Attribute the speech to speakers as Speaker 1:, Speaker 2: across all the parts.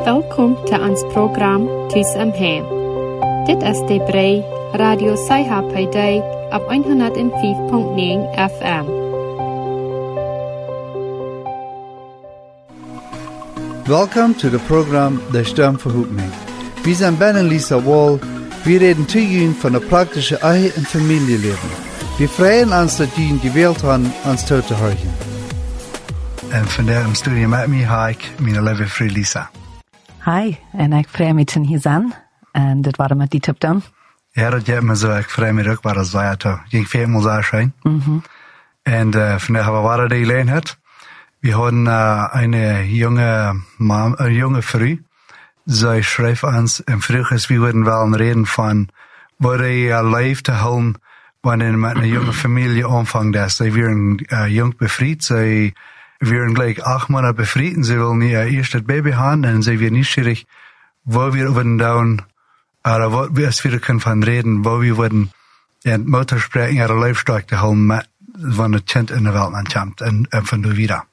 Speaker 1: Welkom til ons program Tus om Hem. Dit is de Brei Radio Sci-Fi op 105.9 FM.
Speaker 2: Welcome to the program De Stem Verhoekning. We zijn Ben en Lisa Wall. We reden te jullie van de praktische eigen en familieleven. We vrijen ons dat jullie die wereld aan ons toe te houden.
Speaker 3: En vandaag in studio met me heb ik mijn lieve vriend Lisa.
Speaker 4: Hi, en ik vrij me ten hier aan. En dit waren met die tip dan.
Speaker 3: Ja, dat heeft me zo. Ik vrij me ook waar dat zei toe. Ging veel meer zo zijn. En vandaag hebben we wat die leen had. We hadden een jonge vrouw. Zij schreef ons en vroeg is we wilden wel reden van wat hij leeft te houden wanneer met een jonge familie aanvangt. Zij werden jong bevrijd. Zij werden gelijk 8 maanden bevrijd en ze willen niet eerst het baby gaan en ze weer nieuwsgierig waar we willen doen, wat we als we kunnen van reden, waar we willen en motor spreken en leefstijl te houden met van het kind in de wereld aankomt en van de wieder.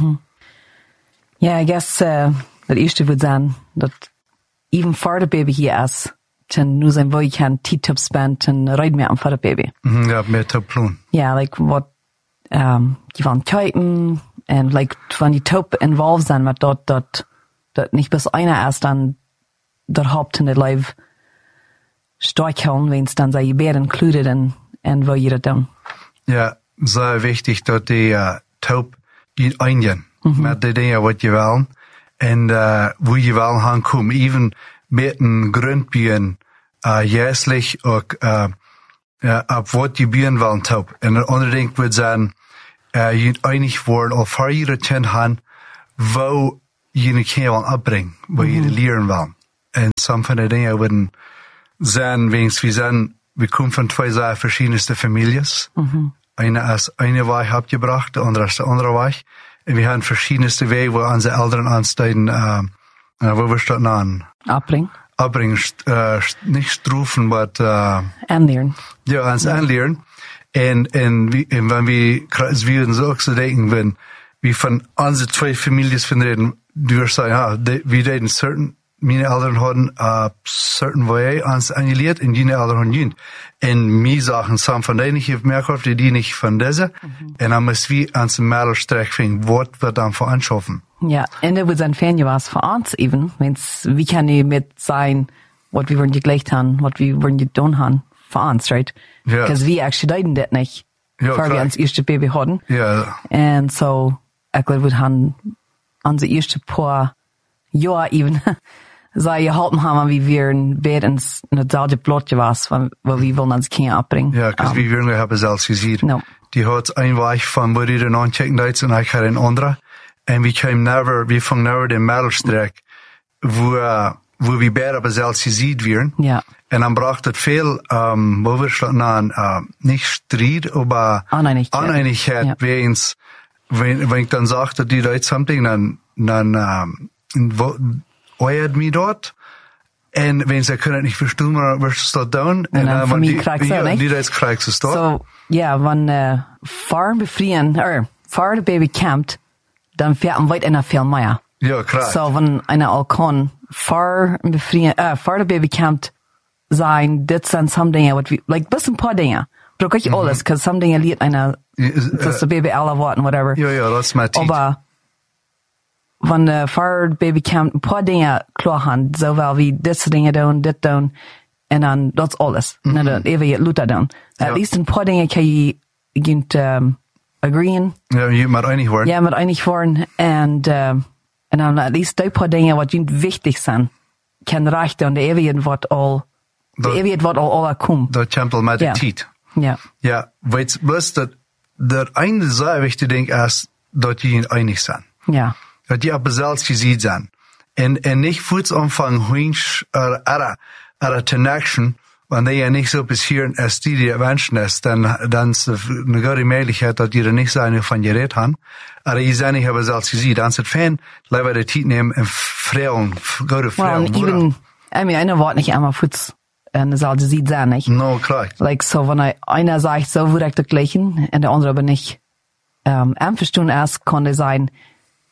Speaker 4: Ja, I guess het eerste would zijn dat even voor de baby hier is, ten nu zijn we kan tijd spend en rijden meer aan voor de baby.
Speaker 3: Ja, meer te plan.
Speaker 4: Ja, like wat je van kijken en like van die top involved zijn met dat niet bis einer is dan dat hoopt in het leven stark houden, wens dan zij je weer included en wil je dat doen.
Speaker 3: Ja, zo wichtig dat die top je eindjen met de dingen wat je wil en hoe je wil gaan komen, even met een grondbeen juistlich ook op wat je been wil top. En een ander ding wordt zijn je einig worden of voor je het kind gaan waar je een kind wil opbrengen, waar je leren wil. En sommige van de dingen worden zijn, we komen van 2 verschillende families. Eine is eine weg abgebracht, de andere is de andere weg. En we hebben verschillende wegen waar onze ouderen aanstaan, waar we staan aan. Opbrengen, niet stroeven, maar
Speaker 4: aanleren.
Speaker 3: Ja, ons aanleren. En wanneer we zo ook zo denken, wenn we van onze 2 families van reden, door zeggen, we deden certain, mijn ouderen hadden certain way ons aangeleerd en die ouderen hadden niet. En mij zeggen, samen van die heeft meer gehoord, die niet van deze. En dan moesten we ons middelstreek vinden, wat we dan voor anschaffen.
Speaker 4: Ja, en dat wordt een fijn was voor ons even, want we kunnen met zijn wat we worden geleerd hebben, wat we worden gedaan hebben voor ons, right? Because we actually deden dat niet, voor we ons eerste baby hadden.
Speaker 3: Ja.
Speaker 4: En zo, ik geloof we hebben onze eerste paar jaar even zij geholpen hebben, wie weer in hetzelfde plotje was, waar we willen ons kinderen opbrengen.
Speaker 3: Ja, because we willen hebben zelfs gezien.
Speaker 4: No.
Speaker 3: Die had een weg van waar je dan aanchecken deed en ik had een andere. En we vangen never de middelstreek, waar we beide zelfs gezien werden.
Speaker 4: Ja.
Speaker 3: En dan bracht het veel, waar we slaan aan, niet strijd, maar oneinigheid. Weens, wenn ik dan zag dat die deed something, dan ooit me dort. En wenn ze kunnen het niet verstaan, maar we staan down.
Speaker 4: En dan voor mij krijg ze niet.
Speaker 3: Die deed krijg ze stop.
Speaker 4: So, ja, wanneer voor bevrienden, voor de baby kampt, dan veert weit en veel meer.
Speaker 3: Ja, krijg.
Speaker 4: So, wanneer einer al kan, voor bevrienden, voor de baby kampt, zijn, dit zijn some dingen, wat we, like, best een paar dingen. Maar ook niet alles, because some dingen leert einer, dat de baby alle worden, whatever.
Speaker 3: Ja, dat is mijn tijd.
Speaker 4: Maar, wanneer voor de baby kampt, een paar dingen klaar gaan, zowel wie dit soort dingen doen, dit doen, en dan, dat is alles. En dan even je luta doen. At least een paar dingen kan je agreeën.
Speaker 3: Ja, je moet einig worden.
Speaker 4: Ja, met einig worden. En dan at least die paar dingen wat je wichtig zijn, kan rechten. De eeuwigheid wordt al komt.
Speaker 3: Dat tempel met de tijd.
Speaker 4: Ja.
Speaker 3: Ja, weet bloos dat einde zeer wichtig ding is dat je einig zijn.
Speaker 4: Ja.
Speaker 3: Dat je op zelfs gezien zijn. En niet voets omvang hunch er connection, wanneer je niet zo passieren als die wensen is, dan is een grote mogelijkheid dat je er niet zijn van je reed gaan. Maar je zijn niet hebben zelfs gezien. Dan is het fijn, laten we de tijd nemen en vrouwen, grote vrouwen.
Speaker 4: Well, even, I mean, einer wordt niet allemaal voets. En dat zal ze zijn, niet?
Speaker 3: No, correct.
Speaker 4: Like, so, wanneer einer zegt, zo wil ik dat gleichen, en de andere aber niet. Einverstanden is, kan er zijn,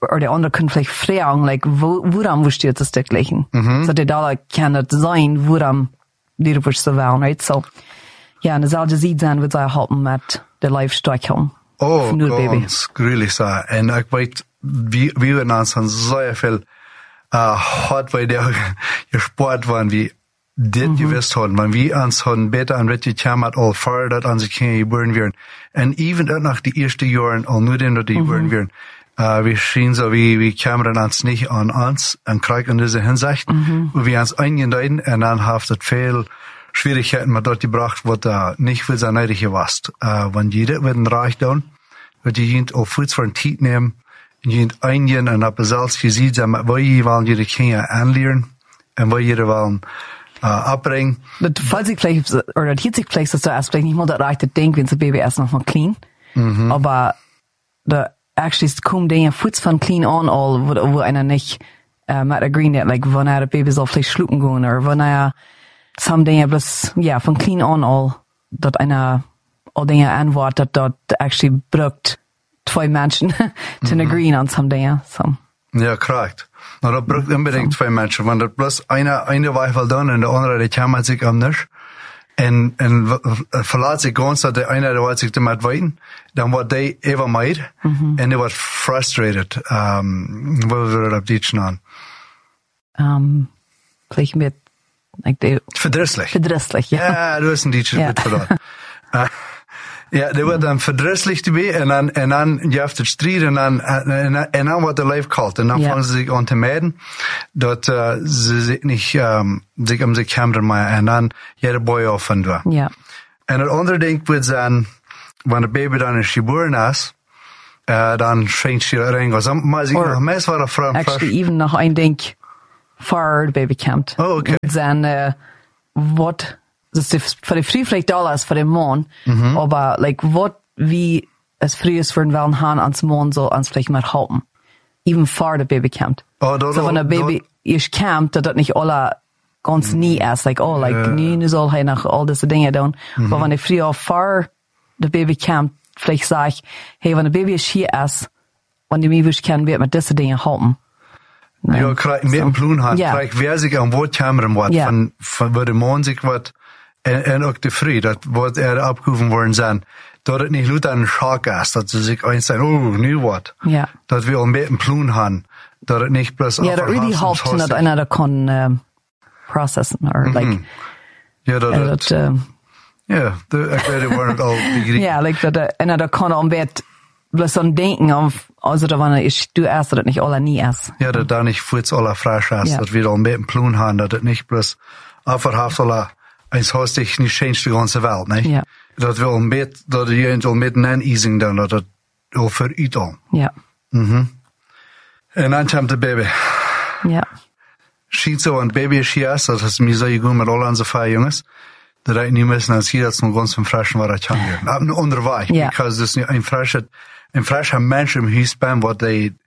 Speaker 4: oder der andere können vielleicht fragen, like, woran wirst du jetzt das Stück legen? So, der da kann das sein, woran die wirst so wählen, right? So, ja, und das alte Sieg sein wird sich helfen mit der Live-Streichung.
Speaker 3: Oh, ganz gruwelig så. En ik weet, vi var någonstans så jag fel, hard var det ju sport var vi det ju visst hon, men vi ans hon bättre än rätt ju kämmat all för det ans kan ju burn viren. En even ut nach die erste Jahren all nu den die burn viren. Vi schien so vi kameran ans nicht an ans en krieg in diese Hinsicht, wo wir ans eingehen und dann haft das viel Schwierigkeiten man dort gebracht, was da nicht für sein Neidige was. Wenn jeder wird ein Reich tun, wird jemand auch Fuß von Tiet nehmen, und jemand eingehen und ab selbst gesehen, wo wollen jede Kinder anlernen, und wo jeder wollen, abbringen.
Speaker 4: Das fällt sich vielleicht, oder das hielt sich vielleicht, dass du erst vielleicht nicht mal das Rechte denkst, wenn das Baby erst noch mal clean. Aber da actually kommen Dinge Fuß von clean on all, wo einer nicht, mit der Green, like, wenn er das Baby soll vielleicht schlucken gehen, oder wenn er some Dinge bloß, ja, von clean on all, dort einer, all Dinge antwortet, dort actually braucht zwei Menschen zu agreeen on some Dinge, so.
Speaker 3: Ja, korrekt. Maar dat braucht unbedingt zwei Menschen, wenn das bloß eine Weifel dann und der andere, der kümmert sich um nichts, und verlässt sich ganz, dass der eine, der wird sich damit weiten, dann wird der immer meid, und der wird frustrated, wo wir das auf Deutsch nennen?
Speaker 4: Vielleicht mit, like
Speaker 3: verdrisslich.
Speaker 4: Verdrisslich, ja.
Speaker 3: Ja, du hast ein deutsches Wort für das. Ja, der wird dann verdrisslich dabei, und dann jaft het Streit, und dann wird der Life kalt, und dann fangen sie sich an zu melden, dass sie sich nicht, sich um sich kümmern mehr, und dann jeder Boy auf und da.
Speaker 4: Ja.
Speaker 3: Und das andere Ding wird sein, wenn der Baby dann ist geboren ist, dann fängt sie rein, also, mal sehen, noch mehr war der Frau.
Speaker 4: Actually, even noch ein Ding, vor der Baby kommt.
Speaker 3: Oh, okay.
Speaker 4: Und dann, what, das ist für die Früh vielleicht da ist, für den Mann, aber, like, what, wie es früh ist für den Wellenhahn ans Mann soll ans vielleicht mal halten. Even vor der Baby kommt.
Speaker 3: Oh,
Speaker 4: so, wenn der Baby ist kommt, dass das nicht alle ganz nie ist, like, oh, like, nie soll er nach all diese Dinge tun. Aber wenn der Früh auch vor der Baby kommt, vielleicht sag ich, hey, wenn der Baby ist hier ist, wenn die mich kann, wird man diese Dinge halten.
Speaker 3: Ja, mit dem Plan hat, vielleicht wer sich am Wort kämmern wird, von wo der Mann sich wird, und auch die Früh, das wird abgerufen worden sein, dass es nicht nur ein Schock ist, dass sie sich eins sagen, oh, nie was. Ja. Dass wir auch mit dem Plan haben, dass es nicht bloß
Speaker 4: ja, das really hilft, dass einer da kann, processen, oder, like,
Speaker 3: ja, das, ja, ich werde wohl all begriffen.
Speaker 4: Ja, like, dass einer da kann am Bett bloß so ein Denken auf, also da wann ich, du erst, dass nicht alle nie erst.
Speaker 3: Ja, dass da nicht kurz alle frisch ist, dass wir auch mit dem Plan haben, dass es nicht bloß einfach haft alle, eins hast dich nicht changed die ganze Welt, ne? Ja. Dat wil met, dat je eens al met een easing doen, dat het al voor u al.
Speaker 4: Ja.
Speaker 3: En dan komt de baby.
Speaker 4: Ja.
Speaker 3: Schiet zo een baby is hier, dat is mir zo goed met al onze 5 jongens. Dat ik niet missen als hier, dat is nog ganz van frischen waar ik kan weer. Op een onderweg, because dus een frische mens im huis ben, wat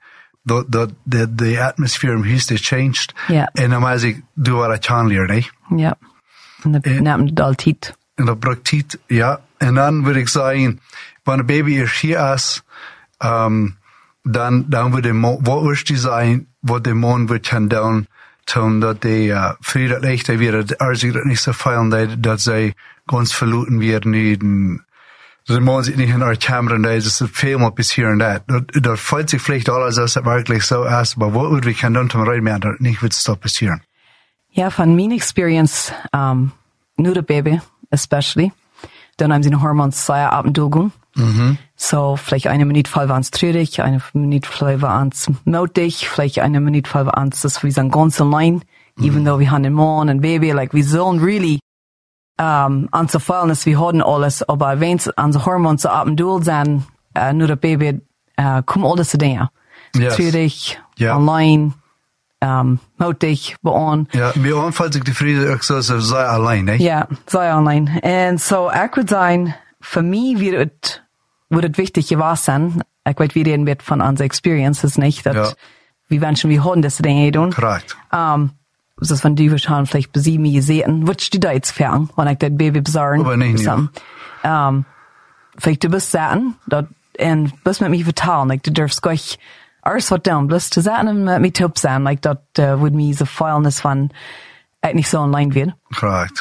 Speaker 3: de atmosfeer im huis is changed. Ja. En dan moet ik doen wat ik kan leren, ne?
Speaker 4: Ja. En dat neemt al tijd.
Speaker 3: En dat braucht tijd, ja. En dan würde ich sagen, wenn ein Baby ist hier ist, dann würde was ist die sein, was der Mann wird kann tun, dass die früher das leichter wird, sich das nicht so feiern, dass sie ganz verluten werden, der Mann sieht nicht in der Kamera, und das ist viel mal bis hier und da. Da fällt sich vielleicht alles, dass es wirklich so ist, aber was würde ich kann tun, zum Rein, dass nicht wird es da passieren.
Speaker 4: Ja, von meiner Experience, nur der Baby, especially. Dann haben sie eine Hormonseier ab und zu. So, vielleicht eine Minute Fall war es traurig, eine Minute Fall war es mutig, vielleicht eine Minute Fall war es, dass wir sind ganz allein, even though wir haben einen Mann, ein Baby, like, wir sollen really, anzufallen, dass wir haben alles, aber wenn es an so Hormone so ab und zu sind, nur der Baby, kommen all diese Dinge. Yes. Traurig, allein, mutig, beon.
Speaker 3: Ja, mir anfällt sich die Friede auch so, sei allein, ne?
Speaker 4: Ja, sei allein. Und so, ich würde sagen, für mich wird es wichtig gewesen sein, ich weiß, wir reden mit von unseren Experiences nicht, dass wir Menschen, wir haben diese Dinge tun.
Speaker 3: Korrekt.
Speaker 4: Das von die wahrscheinlich vielleicht bei sie mir gesehen, was die da jetzt fern, wenn ich das Baby besorgen.
Speaker 3: Aber nicht,
Speaker 4: vielleicht du bist sagen, und bist mit mir vertalen, like, du darfst gleich alles wat dan, bloß te zaten met mij top zijn, like dat would me zo vuilnis van echt niet zo online weer.
Speaker 3: Correct.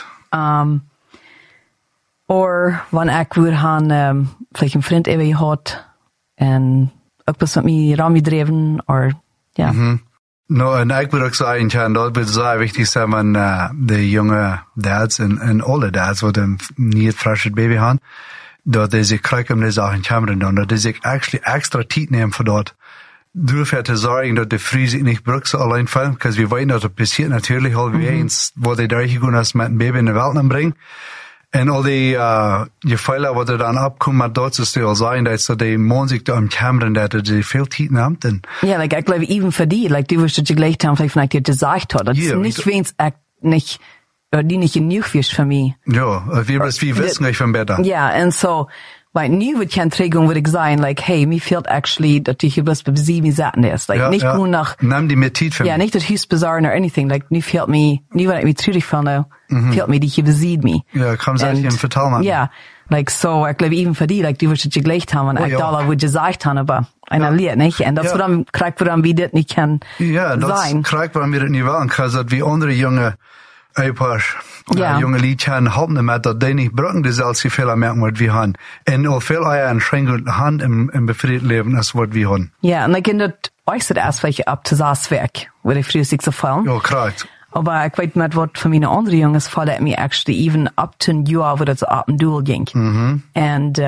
Speaker 4: Or wanneer ik weer gaan, vielleicht een vriend even gehad, en ook best met mij ramgedreven, or, ja.
Speaker 3: No, en ik wil ook zeggen, dat het zeer wichtig zijn van de jonge dads en alle dads, wat een niet fresh baby hebben, dat is ik krijg om deze in Cameron doen, dat is ik actually extra tijd nemen voor dat. Dürfen te zorgen dat de vrouw zich niet brukt alleen vallen, because we weten dat het passiert natuurlijk al weer eens, wat hij daar gegaan is met een baby in de wereld brengen. En al die gevallen wat er dan opkomt, maar dat is al zijn, dat die man zich daar in Cameron, dat er veel tijd neemt.
Speaker 4: Ja, like, ik geloof even voor die, like, die was dat je gelijk dan vielleicht van ik dir gesagt hat, dat is niet wens echt niet, die niet genoeg is voor mij.
Speaker 3: Ja, wir wissen nicht von besser.
Speaker 4: Ja, en zo, weil nu wird kein Trägung, würde ich sagen, like, hey, mir fehlt actually, dass ich hier bloß bei 7 Sachen ist. Like, nicht nur nach,
Speaker 3: nimm die mit Zeit für mich.
Speaker 4: Ja, nicht das Hüst bizarre or anything. Like, nu fehlt mir, nu wenn ich mich traurig fühle, fehlt mir, die hier besiegt mich.
Speaker 3: Ja, komm, sag ich ihm, vertell mal.
Speaker 4: Ja, like, so, ich glaube, even für die, like, die wirst du gleich haben, und ich da, wo gesagt haben, aber einer lehrt nicht. Und das, woran, kriegt, woran wir das nicht kann sein.
Speaker 3: Ja, das kriegt, woran wir das nicht wollen, because wie andere junge, ein paar junge Liedchen haben damit, dass die nicht brauchen, die selbst die Fehler merken, was wir haben. Und auch viel eher Einschränkungen haben im befriedeten Leben, als was wir haben.
Speaker 4: Ja, und ich finde, das äußert erst welche ab zu das Werk, wo die früher sich so fallen.
Speaker 3: Ja, korrekt.
Speaker 4: Aber ich weiß mit was von meinen anderen Jungs fallen mir actually even up to ein Jahr, wo das so ab und durch ging. Und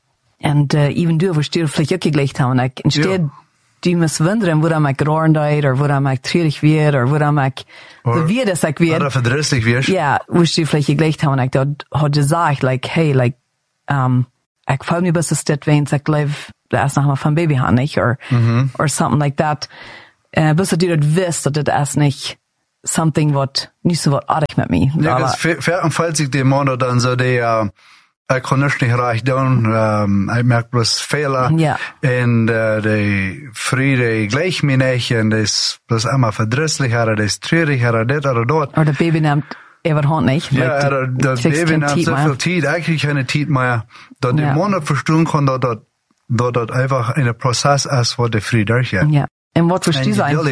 Speaker 4: even du, wo du vielleicht auch gelegt haben, und ich stehe, die muss wundern, woran ich gerohren deed, oder woran ich traurig wird, oder woran ich so wird, dass ich wird.
Speaker 3: Oder verdrisslich wirst.
Speaker 4: Ja, wo du vielleicht gelegt haben, und ich dort hat gesagt, like, hey, like, ich fall mir bis das wenn ich live, erst noch mal von Baby haben, nicht, or something like that. Bis du dort wisst, dass das erst nicht something what nicht so was artig mit mir.
Speaker 3: Ja, das falls ich dem Mann dann so ich kann nicht reich tun, ich merke bloß Fehler.
Speaker 4: Ja.
Speaker 3: Und die Friede gleich mir nicht, und das ist bloß immer verdrisslicher, das ist trauriger, das oder dort.
Speaker 4: Oder der Baby nimmt überhaupt nicht.
Speaker 3: Ja, like, das Baby nimmt so viel Zeit, eigentlich keine Zeit mehr, dass der Mann verstehen kann, dass das einfach ein Prozess ist, wo der Friede durchgeht.
Speaker 4: Ja. Und was verstehe ich sein?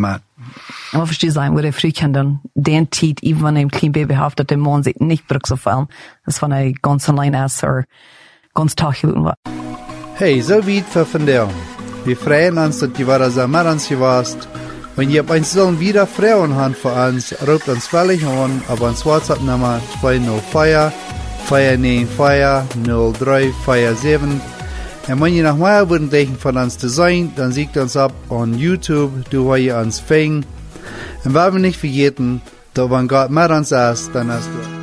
Speaker 4: Und was verstehe ich sein, wo der Friede kann dann den Zeit, even wenn er ein kleines Baby hat, dass der Mann sich nicht braucht so viel, als wenn er ganz allein ist, oder ganz taggeluten wird.
Speaker 2: Hey, so weit für von der. Wir freuen uns, dass ihr wieder so mit uns warst. Wenn ihr uns sollen wieder Frauen habt für uns, ruft uns völlig an, aber uns WhatsApp-Nummer 204 495 0347. En wenn ihr noch mehr würden von uns zu sein, dann siegt uns ab on YouTube, wo ihr uns fängt. Und wenn wir nicht vergessen, dass wenn Gott mit uns ist, dann hast du